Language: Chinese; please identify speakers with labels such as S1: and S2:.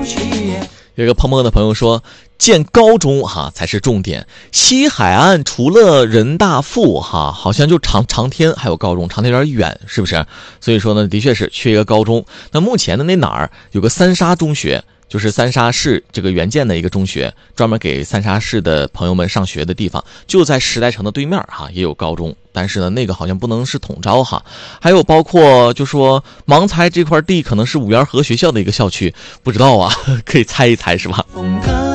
S1: 有一个碰碰的朋友说，建高中才是重点。西海岸除了人大附好像就长天还有高中，长天有点远，是不是？所以说呢，的确是缺一个高中。那目前的那哪儿有个三沙中学，就是三沙市这个原建的一个中学，专门给三沙市的朋友们上学的地方，就在时代城的对面也有高中。但是呢，那个好像不能是统招还有包括就说盲猜这块地可能是五园河学校的一个校区，不知道可以猜一猜是吧？